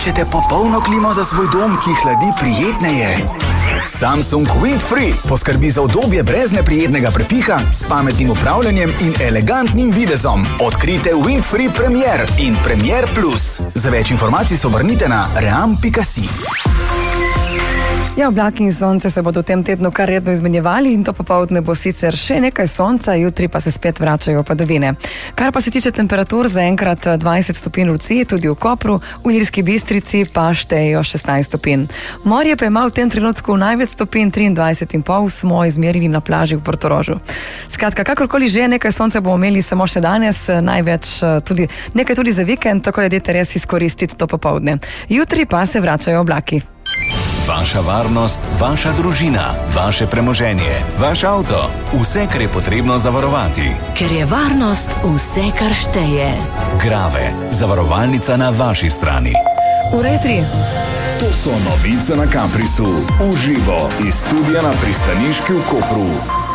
Iščete popolno klimo za svoj dom, ki hladi prijetneje? Samsung Windfree poskrbi za udobje brez neprijetnega prepiha, s pametnim upravljanjem in elegantnim videzom. Odkrite Windfree Premier in Premier Plus. Za več informacij se obrnite na ream.si. Ja, oblaki in sonce se bodo v tem tednu kar redno izmenjevali in to popoldne bo sicer še nekaj sonca, jutri pa se spet vračajo padavine. Kar pa se tiče temperatur, zaenkrat 20 stopinj v Luciji, tudi v Kopru, v Ilirski Bistrici pa štejejo 16 stopinj. Morje pa ima v tem trenutku največ stopinj, 23,5 smo izmerili na plaži v Portorožu. Skratka, kakorkoli že, nekaj sonca bomo imeli samo še danes, nekaj tudi za vikend, tako da dajte res izkoristiti to popoldne. Jutri pa se vračajo oblaki. Vaša varnost, vaša družina, vaše premoženje, vaš avto, vse, kar je potrebno zavarovati. Ker je varnost vse, kar šteje. Grave, zavarovalnica na vaši strani. Uretri. To so novice na Caprisu, v živo iz studia na pristaniški v Kopru.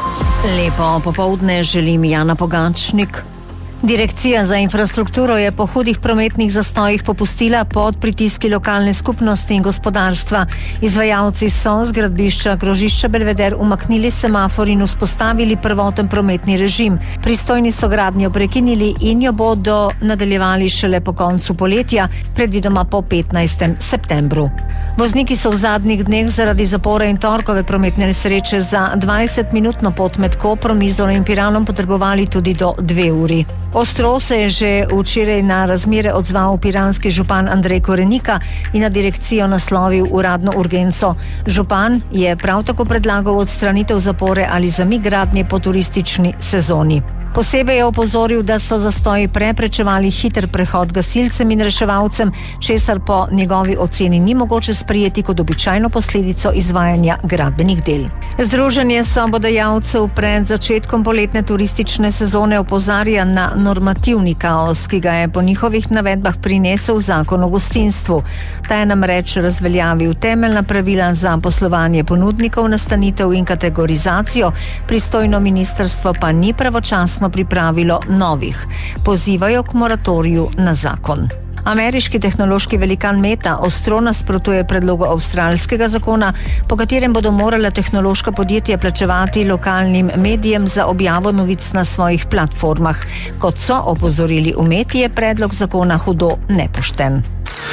Lepo popoldne želim Jana Pogačnik. Direkcija za infrastrukturo je po hudih prometnih zastojih popustila pod pritiski lokalne skupnosti in gospodarstva. Izvajalci so z gradbišča krožišča Belveder umaknili semafor in vzpostavili prvoten prometni režim. Pristojni so gradnjo prekinili in jo bodo nadaljevali šele po koncu poletja, predvidoma po 15. septembru. Vozniki so v zadnjih dneh zaradi zapore in torkove prometne nesreče za 20-minutno pot med Koprom, Izolo in Piranom potrebovali tudi do 2 uri. Ostro se je že včeraj na razmere odzval piranski župan Andrej Korenika in na direkcijo naslovil uradno urgenco. Župan je prav tako predlagal odstranitev zapore ali zamik gradnje po turistični sezoni. Posebej je opozoril, da so zastoji preprečevali hiter prehod gasilcem in reševalcem, česar po njegovi oceni ni mogoče sprejeti kot običajno posledico izvajanja gradbenih del. Združenje sobodajalcev pred začetkom poletne turistične sezone opozarja na normativni kaos, ki ga je po njihovih navedbah prinesel zakon o gostinstvu. Ta je namreč razveljavil temeljna pravila za poslovanje ponudnikov, nastanitev in kategorizacijo, pristojno ministrstvo pa ni pravočasno pripravilo novih. Pozivajo k moratoriju na zakon. Ameriški tehnološki velikan Meta ostro nasprotuje predlogu avstralskega zakona, po katerem bodo morala tehnološka podjetja plačevati lokalnim medijem za objavo novic na svojih platformah. Kot so opozorili v Meti, je predlog zakona hudo nepošten.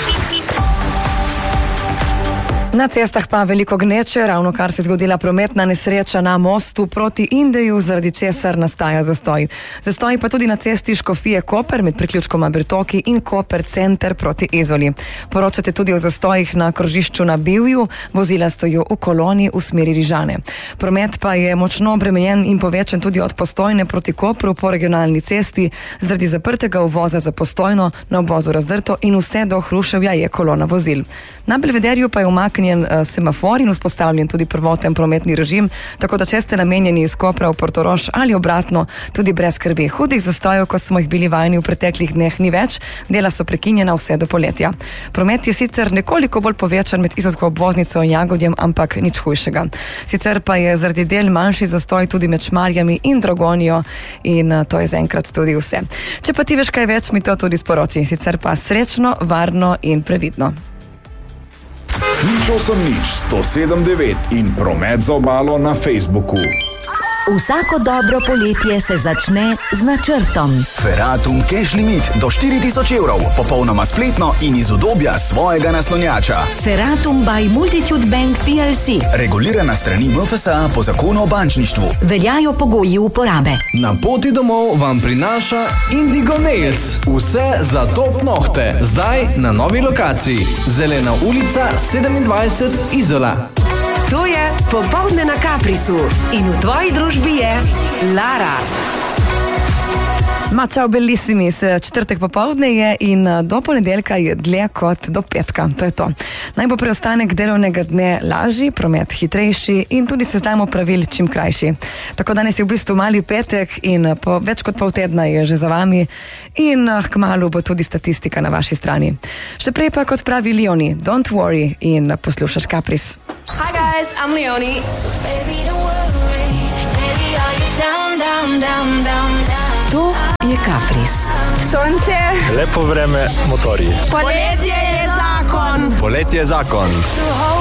Na cestah pa veliko gneče, ravno kar se je zgodila prometna nesreča na mostu proti Indeju, zaradi česar nastaja zastoj. Zastoj pa tudi na cesti Škofije Koper med priključkoma Bertoki in Koper center proti Izoli. Poročate tudi o zastojih na krožišču na Bivju, vozila stojijo v koloni v smeri Rižane. Promet pa je močno obremenjen in povečan tudi od Postojne proti Kopru po regionalni cesti, zaradi zaprtega uvoza za Postojno, na obvozu Razdrto in vse do Hruševja je kolona vozil. Na Belvederju pa je umaknjen semafor in vzpostavljen tudi prvoten prometni režim, tako da če ste namenjeni iz Kopra v Portorož ali obratno, tudi brez skrbi. Hudih zastojev, kot smo jih bili vajeni v preteklih dneh, ni več, dela so prekinjena vse do poletja. Promet je sicer nekoliko bolj povečan med Izolsko obvoznico in Jagodjem, ampak nič hujšega. Sicer pa je zaradi del manjši zastoj tudi med Šmarjami in Dragonijo in to je zaenkrat tudi vse. Če pa ti veš kaj več, mi to tudi sporoči. Sicer pa srečno, varno in previdno. Nič 107.9 in promet za obalo na Facebooku. Vsako dobro poletje se začne z načrtom. Ferratum Cash Limit do 4.000 evrov, popolnoma spletno in iz udobja svojega naslonjača. Ferratum by Multitude Bank PLC. Regulirana strani MFSA po zakonu o bančništvu. Veljajo pogoji uporabe. Na poti domov vam prinaša Indigo Nails. Vse za top nohte. Zdaj na novi lokaciji. Zelena ulica 27 Izola. To je popoldne na Caprisu in v tvoji družbi je Lara. Čau, bellissimi, četrtek popoldne je in do ponedeljka je dlje kot do petka, to je to. Naj bo preostanek delovnega dne lažji, promet hitrejši in tudi seznam pravil čim krajši. Tako danes je v bistvu mali petek in po več kot pol tedna je že za vami in kmalu bo tudi statistika na vaši strani. Še prej pa, kot pravi Leoni, don't worry in poslušaš Capris. Hi guys, I'm Leoni. Baby, don't worry, baby, are you down. To je Capris. Sonce, lepo vreme, motorji. poletje je zakon. poletje zakon.